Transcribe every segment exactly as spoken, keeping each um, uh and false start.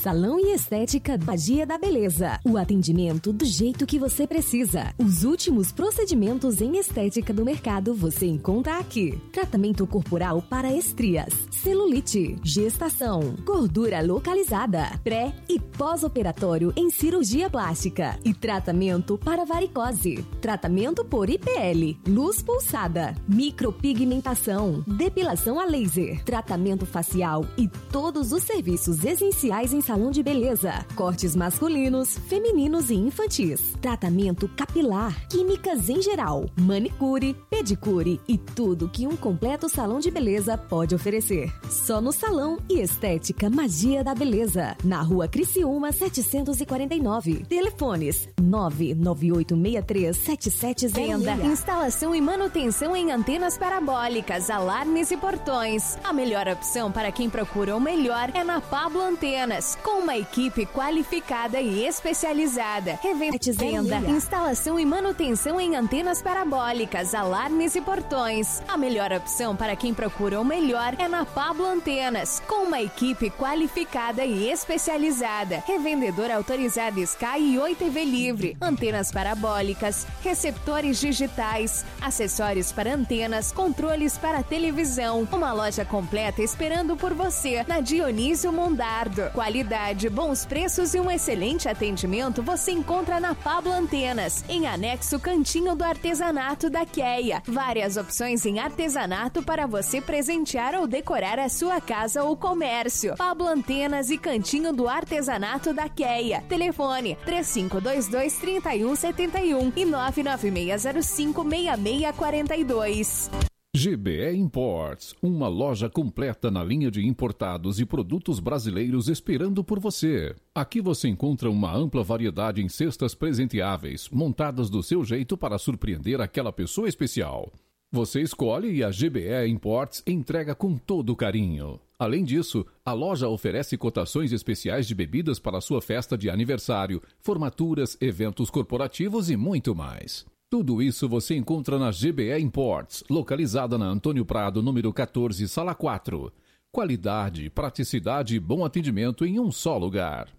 Salão e Estética Magia da Beleza. O atendimento do jeito que você precisa. Os últimos procedimentos em estética do mercado você encontra aqui. Tratamento corporal para estrias, celulite, gestação, gordura localizada, pré e pós-operatório em cirurgia plástica e tratamento para varicose. Tratamento por I P L, luz pulsada, micropigmentação, depilação a laser, tratamento facial e todos os serviços essenciais em salão de beleza. Cortes masculinos, femininos e infantis. Tratamento capilar, químicas em geral, manicure, pedicure e tudo que um completo salão de beleza pode oferecer. Só no Salão e Estética Magia da Beleza, na Rua Criciúma setecentos e quarenta e nove. Telefones nove nove oito seis três sete sete zero seis. Venda, instalação e manutenção em antenas parabólicas, alarmes e portões. A melhor opção para quem procura o melhor é na Pablo Antenas, com uma equipe qualificada e especializada. Revenda, instalação e manutenção em antenas parabólicas, alarmes e portões. A melhor opção para quem procura o melhor é na Pablo Antenas, com uma equipe qualificada e especializada. Revendedor autorizado Sky e Oi T V Livre. Antenas parabólicas, receptores digitais, acessórios para antenas, controles para televisão. Uma loja completa esperando por você na Dionísio Mondardo. Qualidade, bons preços e um excelente atendimento você encontra na Pablo Antenas, em anexo Cantinho do Artesanato da Queia. Várias opções em artesanato para você presentear ou decorar a sua casa ou comércio. Pablo Antenas e Cantinho do Artesanato da Queia. Telefone três cinco dois dois, três um sete um e nove nove seis zero cinco, seis seis quatro dois. G B E Imports, uma loja completa na linha de importados e produtos brasileiros esperando por você. Aqui você encontra uma ampla variedade em cestas presenteáveis, montadas do seu jeito para surpreender aquela pessoa especial. Você escolhe e a G B E Imports entrega com todo carinho. Além disso, a loja oferece cotações especiais de bebidas para sua festa de aniversário, formaturas, eventos corporativos e muito mais. Tudo isso você encontra na G B E Imports, localizada na Antônio Prado, número quatorze, sala quatro. Qualidade, praticidade e bom atendimento em um só lugar.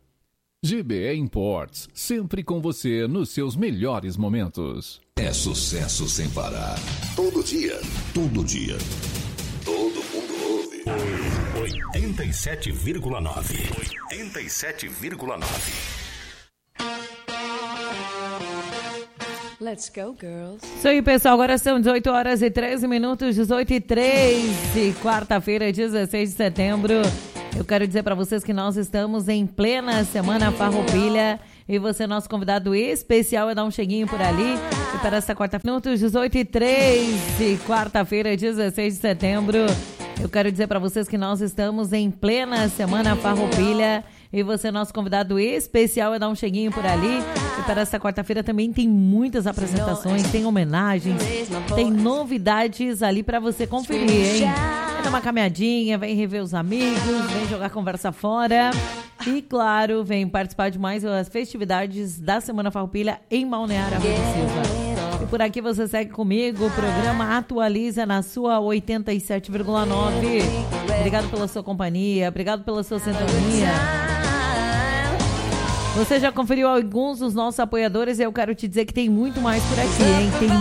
G B E Imports, sempre com você nos seus melhores momentos. É sucesso sem parar. Todo dia. Todo dia. Todo mundo ouve. oitenta e sete vírgula nove. oitenta e sete vírgula nove. Let's go, girls. Isso aí, pessoal. Agora são dezoito horas e treze minutos, dezoito e treze, quarta-feira, dezesseis de setembro. Eu quero dizer para vocês que nós estamos em plena Semana Farroupilha e você, nosso convidado especial, é dar um cheguinho por ali. E para essa quarta-feira, minutos, dezoito e treze, quarta-feira, dezesseis de setembro. Eu quero dizer para vocês que nós estamos em plena Semana Farroupilha e você, nosso convidado especial, é dar um cheguinho por ali. E para essa quarta-feira também tem muitas apresentações, tem homenagens, tem novidades ali para você conferir, hein? Vem dar uma caminhadinha, vem rever os amigos, vem jogar conversa fora. E, claro, vem participar de mais as festividades da Semana Farroupilha em Balneário Arroio do Silva. E por aqui você segue comigo, o programa Atualiza na sua oitenta e sete vírgula nove. Obrigado pela sua companhia, obrigado pela sua sintonia. Você já conferiu alguns dos nossos apoiadores e eu quero te dizer que tem muito mais por aqui, hein? Tem